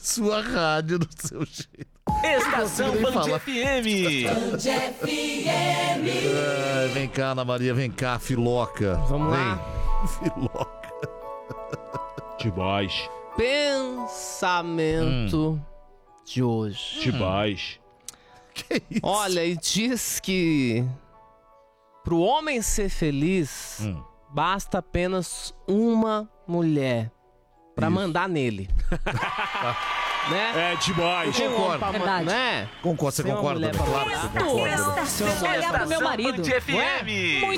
Sua rádio do seu jeito. Estação Band FM. Vem cá, Ana Maria, vem cá, filoca. Vamos vem. lá. Filoca. Demais. Pensamento de hoje. Demais. Que isso? Olha, e diz que pro homem ser feliz, basta apenas uma mulher pra mandar nele. Né? É demais. Tem um homem pra Verdade. né? Concorda, você Tem uma concorda? mulher pra Claro que mandar. você concorda. Se eu olhar pro meu marido. Band FM.